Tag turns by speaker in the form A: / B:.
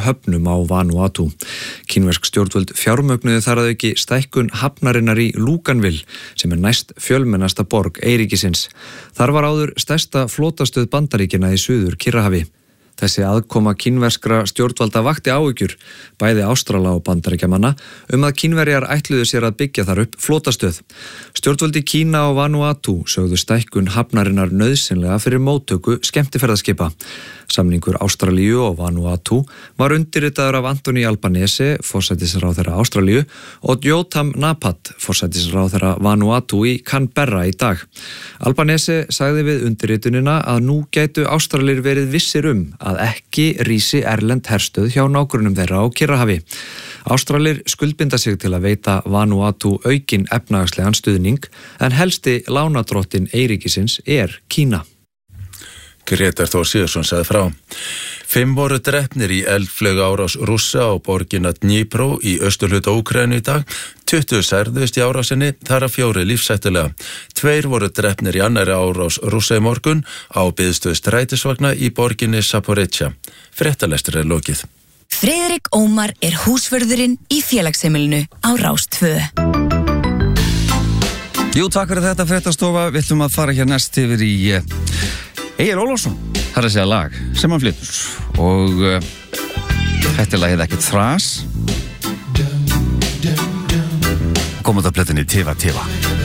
A: höfnum á Vanuatu. Kínversk stjórnvöld fjármögnuðu þar að auki stækkun hafnarinnar í Luganville sem næst fjölmennasta borg eyríkisins. Þar var áður stærsta flotastöð Bandaríkjanna í Suður Kyrrahafi. Þessi aðkoma kínverskra stjórnvalda vakti áhyggjur, bæði Ástrala og Bandaríkjamanna, að Kínverjar ætluðu sér að byggja þar upp flotastöð. Stjórnvöldi Kína og Vanuatu sögðu stækkun hafnarinnar nauðsynlega fyrir móttöku skemmtiferðaskipa. Samningur Ástralíu og Vanuatu var undirritaður af Anthony Albanese, forsætisráðherra Ástralíu, og Jotam Napat, forsætisráðherra Vanuatu í Canberra í dag. Albanese sagði við undirritunina að nú gætu Ástralir verið vissir að ekki rísi erlend herstöð hjá nágrunum þeirra á Kyrrahafi. Ástralir skuldbinda sig til að veita Vanuatu aukinn efnahagslegan stuðning, en helsti lánadrottinn eyríkisins Kína.
B: Grétar Þór Sigurðsson sagði frá. 5 voru drepnir í eldflaugaárás Rússa á borgina Dnipro í austurhluta Úkraínu í dag. 20 særðust í árásinni, þar af 4 lífshættulega. 2 voru drepnir í annarri árás Rússa í morgun á biðstöð strætisvagna í borginni Zaporizhzhia. Fréttalestur lokið.
C: Friðrik Ómar húsvörðurinn í félagsheimilinu á Rás 2.
D: Jú, takk fyrir þetta fréttastofa. Við ætlum að fara hér næst yfir í Egil Ólafsson. Það segja lag sem hann flytur og þetta lagið ekkert þras. Komum þetta plötunni Tifa Tifa.